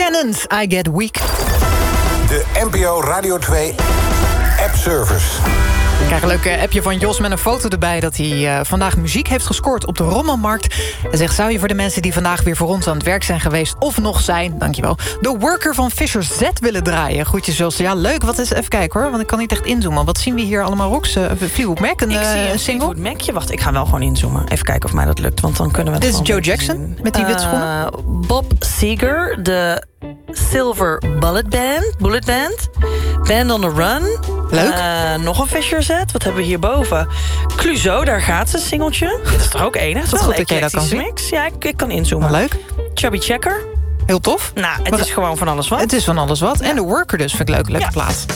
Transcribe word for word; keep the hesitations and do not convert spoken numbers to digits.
Cannons, I Get Weak. De N P O Radio twee app-service. Ik krijg een leuk appje van Jos met een foto erbij... dat hij uh, vandaag muziek heeft gescoord op de Rommelmarkt. Hij zegt, zou je voor de mensen die vandaag weer voor ons aan het werk zijn geweest... of nog zijn, dankjewel, de Worker van Fisher Z willen draaien? Groetjes, Jos. Ja, leuk. Wat is, even kijken hoor, want ik kan niet echt inzoomen. Wat zien we hier allemaal, Rox? Uh, Fleetwood Mac, een, ik uh, zie een single? Fleetwood Macje. Wacht, ik ga wel gewoon inzoomen. Even kijken of mij dat lukt, want dan kunnen we het. Dit is Joe Jackson, met die witte schoenen. Uh, Bob Seger, de Silver Bullet Band. Bullet Band. Band on the Run. Leuk. Uh, nog een Fisher Z. Wat hebben we hierboven? Clouseau, daar gaat ze, singeltje. Dit is toch ook enig? Wat goed dat jij dat kan zien. Mix. Ja, ik, ik kan inzoomen. Leuk. Chubby Checker. Heel tof. Nou, het maar is gewoon van alles wat. Het is van alles wat. Ja. En de Worker dus, vind ik leuk. Leuke ja. plaats.